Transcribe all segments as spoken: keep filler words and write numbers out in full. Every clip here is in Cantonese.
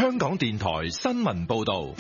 香港電台新聞報道。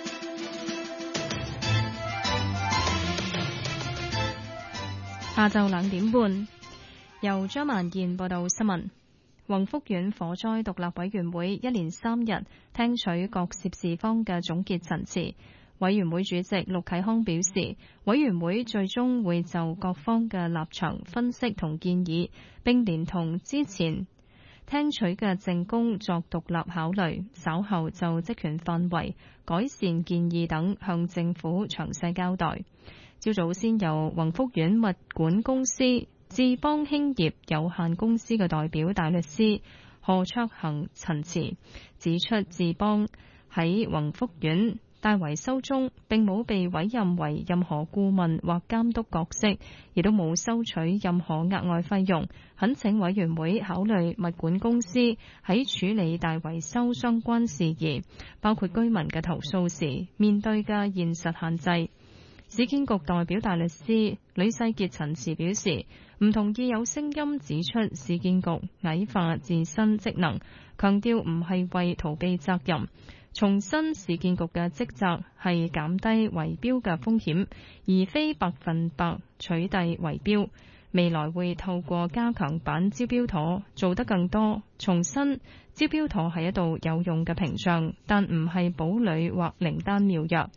下晝兩點半，由張曼燕報道新聞。宏福苑火災獨立委員會一連三日聽取各涉事方嘅總結陳詞。委員會主席陸啟康表示，委員會最終會就各方嘅立場分析同建議，並連同之前聽取嘅證供作獨立考慮，稍後就職權範圍、改善建議等向政府詳細交代。朝早先由宏福苑物管公司智邦興業有限公司嘅代表大律師何卓恒陳詞，指出智邦喺宏福苑大維修中並冇被委任為任何顧問或監督角色，亦都冇收取任何額外費用，懇請委員會考慮物管公司喺處理大維修相關事宜，包括居民嘅投訴時面對嘅現實限制。市建局代表大律師呂世傑陳詞表示，唔同意有聲音指出市建局矮化自身職能，強調唔係為逃避責任，重申市建局嘅職責係減低圍標嘅風險，而非百分百取締圍標。未來會透過加強版招標妥做得更多，重申招標妥係一道有用嘅屏障，但唔係堡壘或靈丹妙藥。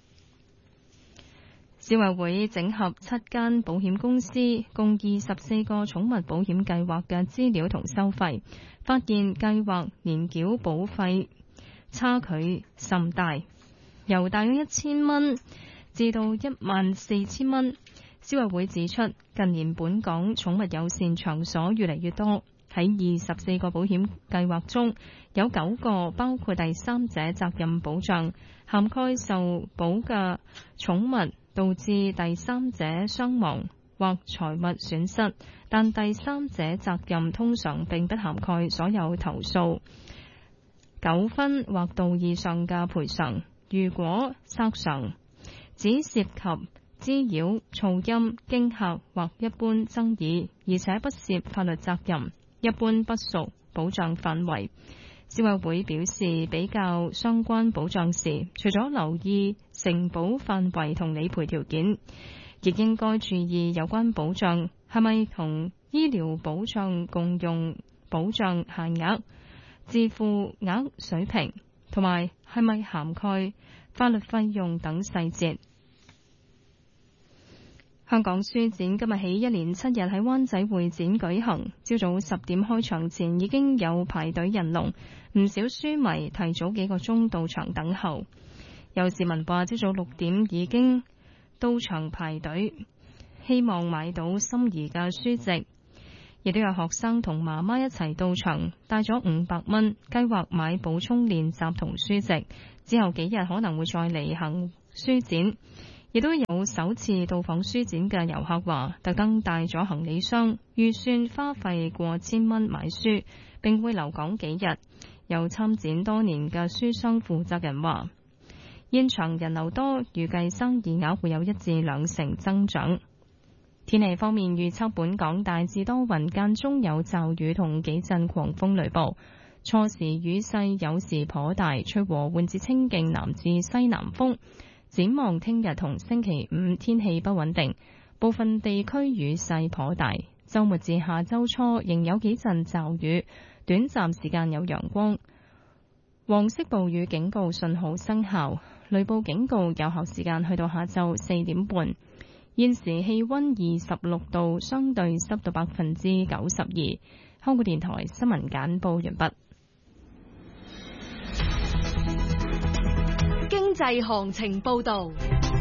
消委會整合七間保險公司共二十四個寵物保險計劃嘅資料同收費，發現計劃年繳保費差距甚大，由大約一千蚊至到一萬四千蚊。消委會指出，近年本港寵物友善場所越嚟越多，喺二十四個保險計劃中，有九個包括第三者責任保障，涵蓋受保嘅寵物導致第三者傷亡或財物損失，但第三者責任通常並不涵蓋所有投訴、糾紛或道義上嘅賠償。如果索償只涉及滋擾、噪音、驚嚇或一般爭議，而且不涉法律責任，一般不屬保障範圍。消委會表示，比較相關保障時，除咗留意承保範圍同理賠條件，亦應該注意有關保障係咪同醫療保障共用保障限額、自付額水平，同埋係咪涵蓋法律費用等細節。香港書展今日起一連七日喺灣仔會展舉行，朝早十點開場前已經有排隊人龍，唔少書迷提早幾個鐘到場等候。有市民話朝早六點已經到場排隊，希望買到心儀嘅書籍，亦都有學生同媽媽一齊到場，帶咗五百蚊，計劃買補充練習同書籍，之後幾日可能會再嚟行書展。亦都有首次到訪書展嘅遊客話，特登帶咗行李箱，預算花費過千蚊買書，並會留港幾日。有參展多年嘅書商負責人話，現場人流多，預計生意額會有一至兩成增長。天氣方面預測，本港大致多雲，間中有驟雨同幾陣狂風雷暴，初時雨勢有時頗大，吹和緩至清勁南至西南風。展望聽日同星期五天氣不穩定，部分地區雨勢頗大。週末至下週初仍有幾陣驟雨，短暫時間有陽光。黃色暴雨警告信號生效，雷暴警告有效時間去到下晝四點半。現時氣溫二十六度，相對濕度百分之九十二。香港電台新聞簡報完畢。 經濟行情報道，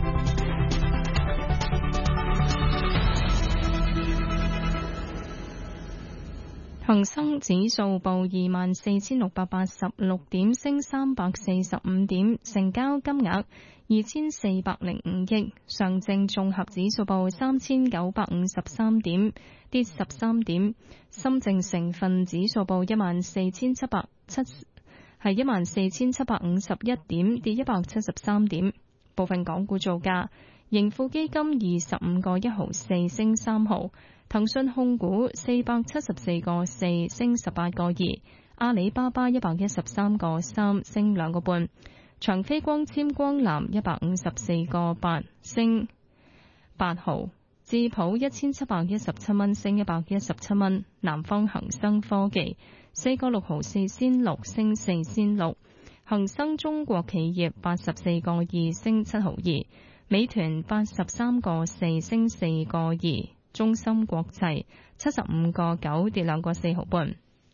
恒生指數報二萬四千六百八十六點，升三百四十五點，成交金額二千四百零五億。上證綜合指數報三千九百五十三點，跌十三點。深證成分指數報一萬四千七百七。係一萬四千七百五十一點，跌一百七十三點。部分港股造價，盈富基金二十五個一毫四升三毫，騰訊控股四百七十四個四升十八個二， 阿里巴巴一百一十三個三升兩個半，長飛光纖光纜一百五十四個八升八毫，智普一千七百一十七蚊升一百一十七蚊，南方恒生科技四個六毫四仙六升四仙六，恒生中國企業八十四個二升七毫二，美團八十三個四升四個二，中芯國際七十五個九跌兩個四毫半。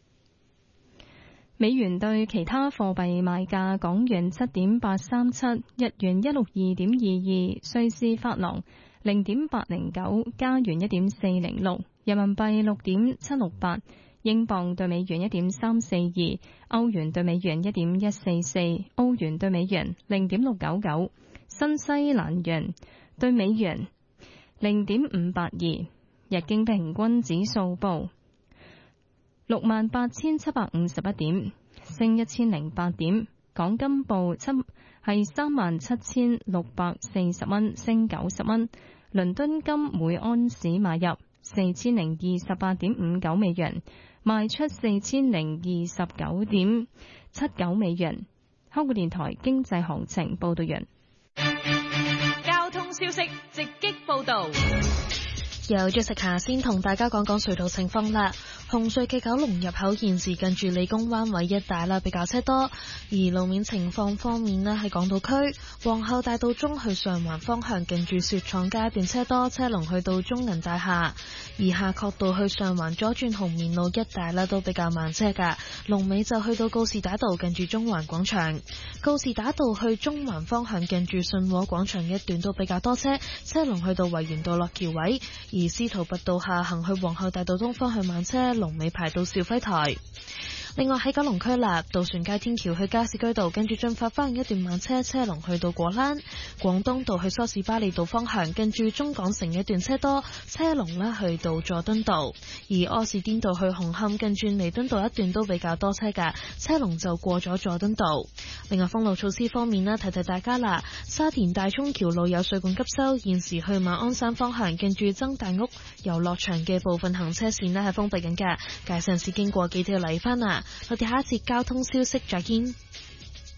美元對其他貨幣賣價：港元七點八三七，日元一六二點二二，瑞士法郎零點八零九，加元一點四零六，人民幣六點七六八，英鎊對美元一點三四二，歐元對美元一點一四四，歐元對美元零點六九九，新西蘭元對美元零點五八二，日經平均指數報六萬八千七百五十一點，升一千零八點。港金報七係三萬七千六百四十蚊，升九十蚊。倫敦金每安士買入四千零二十八點五九美元，賣出四千零二十九點七九美元。香港電台經濟行情報道完。 交通消息直擊報道。 有咗食下先同大家講講隧道情況啦。紅隧嘅九龍入口現時近住理工灣位一帶啦，比較車多。而路面情況方面呢，喺港島區皇后大道中去上環方向近住雪廠街一段車多，車龍去到中銀大廈。而夏慤道去上環左轉紅棉路一帶啦，都比較慢車噶。龍尾就去到告士打道近住中環廣場。告士打道去中環方向近住信和廣場一段都比較多車，車龍去到維園道落橋位。而司徒拔道下行去皇后大道東方向慢車，龍尾排到肇輝台。另外喺九龍區立渡船街天橋去加士居道，跟住進發花園一段慢車，車龍去到果欄。廣東道去梳士巴利道方向，跟住中港城一段車多，車龍呢去到佐敦道。而柯士甸道去紅磡，跟住彌敦道一段都比較多車㗎，車龍就過咗佐敦道。另外封路措施方面呢，提提大家啦，沙田大涌橋路有水管急修，現時去馬鞍山方向，跟住曾大屋遊樂場嘅部分行車線呢係封閉緊㗎，駕駛人士經過記得要嚟返啊！我哋下一節交通消息再見。